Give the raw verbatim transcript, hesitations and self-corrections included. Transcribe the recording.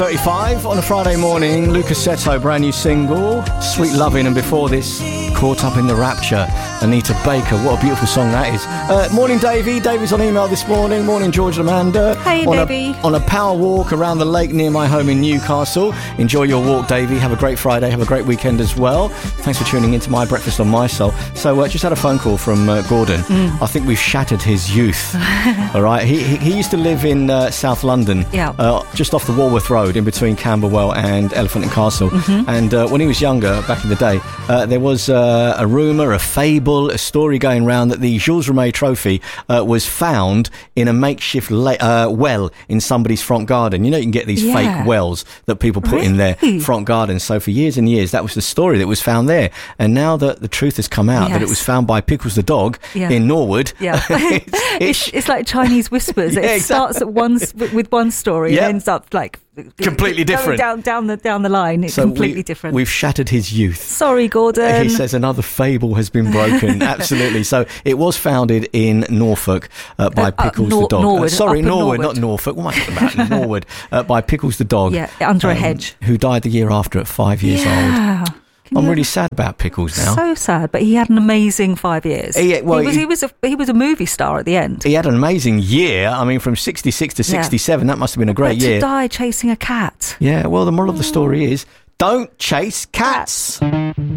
thirty-five on a Friday morning. Lucas Seto, brand new single, Sweet Loving, and before this, Caught Up in the Rapture, Anita Baker. What a beautiful song that is. Uh, morning, Davey. Davey's on email this morning. Morning, George and Amanda. Hey, on Davey. A, on a power walk around the lake near my home in Newcastle. Enjoy your walk, Davey. Have a great Friday. Have a great weekend as well. Thanks for tuning into My Breakfast on My Soul. So, uh, just had a phone call from uh, Gordon. Mm. I think we've shattered his youth. All right. He, he he used to live in uh, South London, yeah. uh, just off the Walworth Road, in between Camberwell and Elephant and Castle. Mm-hmm. And uh, when he was younger, back in the day, uh, there was uh, a rumour, a fable, a story going round that the Jules Rimet Trophy uh, was found in a makeshift la- uh, well in somebody's front garden. You know, you can get these yeah. fake wells that people put really? in their front garden. So for years and years, that was the story that was found there. And now that the truth has come out, yes. that it was found by Pickles the dog yeah. in Norwood. Yeah. it's, it's, it's like Chinese whispers. yeah, it exactly. starts at one with one story yep. and ends up like completely different down down the down the line. It's so completely we, different. We've shattered his youth. Sorry, Gordon. He says another fable has been broken. Absolutely. So it was founded in Norfolk uh, by uh, Pickles uh, Nor- the dog. Norwood, uh, sorry, Norwood, Norwood, not Norfolk. What am I talking about? Norwood uh, by Pickles the dog. Yeah, under um, a hedge. Who died the year after at five years yeah. old. I'm really sad about Pickles now. So sad, but he had an amazing five years. He, well, he was he, he was a he was a movie star at the end. He had an amazing year. I mean, from sixty-six to sixty-seven, yeah. that must have been a great but year. To die chasing a cat. Yeah. Well, the moral of the story is: don't chase cats.